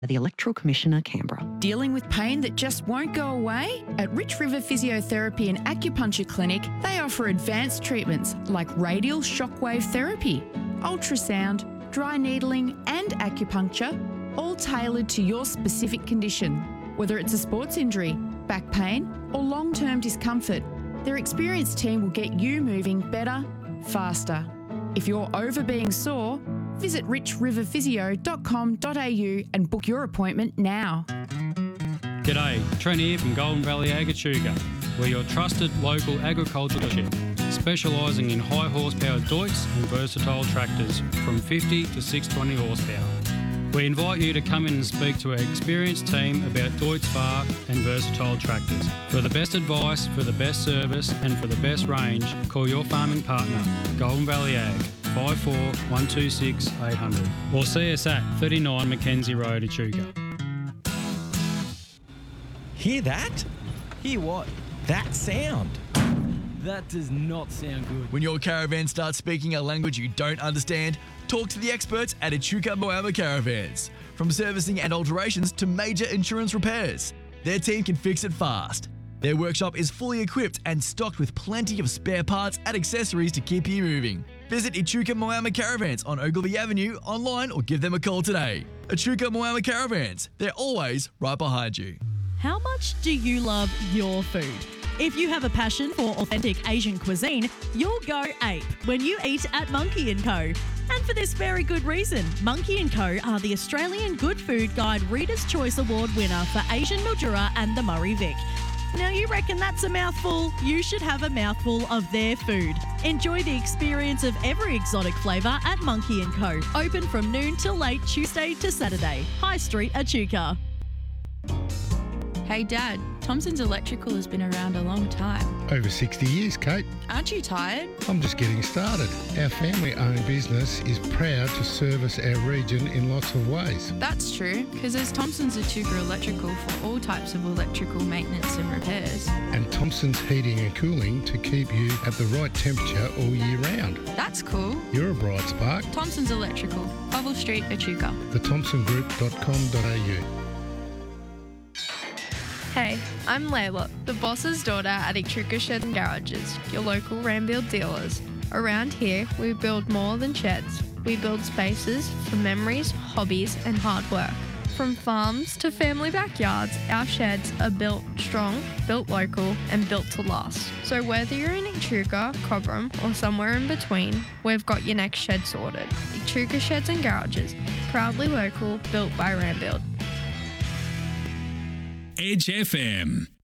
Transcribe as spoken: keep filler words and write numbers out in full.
The Electoral Commissioner, Canberra. Dealing with pain that just won't go away? At Rich River Physiotherapy and Acupuncture Clinic, they offer advanced treatments like radial shockwave therapy, ultrasound, dry needling and acupuncture, all tailored to your specific condition. Whether it's a sports injury, back pain or long-term discomfort, their experienced team will get you moving better, faster. If you're over being sore, visit rich river physio dot com dot a u and book your appointment now. G'day, Trent here from Golden Valley Ag Echuca. We're your trusted local agricultural dealership, specialising in high horsepower Deutz and versatile tractors from fifty to six hundred twenty horsepower. We invite you to come in and speak to our experienced team about Deutz Bar and versatile tractors. For the best advice, for the best service and for the best range, call your farming partner, Golden Valley Ag, five four one two six eight hundred, or see us at thirty-nine Mackenzie Road, Echuca. Hear that? Hear what? That sound. That does not sound good. When your caravan starts speaking a language you don't understand, talk to the experts at Echuca Moama Caravans. From servicing and alterations to major insurance repairs, their team can fix it fast. Their workshop is fully equipped and stocked with plenty of spare parts and accessories to keep you moving. Visit Echuca Moama Caravans on Ogilvy Avenue online or give them a call today. Echuca Moama Caravans, they're always right behind you. How much do you love your food? If you have a passion for authentic Asian cuisine, you'll go ape when you eat at Monkey and Co. And for this very good reason, Monkey and Co are the Australian Good Food Guide Reader's Choice Award winner for Asian Mildura and the Murray-Vic. Now you reckon that's a mouthful? You should have a mouthful of their food. Enjoy the experience of every exotic flavour at Monkey and Co. Open from noon till late Tuesday to Saturday. High Street, Echuca. Hey Dad, Thompson's Electrical has been around a long time. Over sixty years, Kate. Aren't you tired? I'm just getting started. Our family-owned business is proud to service our region in lots of ways. That's true, because there's Thompson's Echuca Electrical for all types of electrical maintenance and repairs. And Thompson's Heating and Cooling to keep you at the right temperature all year round. That's cool. You're a bright spark. Thompson's Electrical, Oval Street, Echuca. the thompson group dot com dot a u. Hey, I'm Layla, the boss's daughter at Echuca Shed and Garages, your local Rambuild dealers. Around here, we build more than sheds. We build spaces for memories, hobbies, and hard work. From farms to family backyards, our sheds are built strong, built local, and built to last. So whether you're in Echuca, Cobram, or somewhere in between, we've got your next shed sorted. Echuca Sheds and Garages, proudly local, built by Rambuild. Edge F M.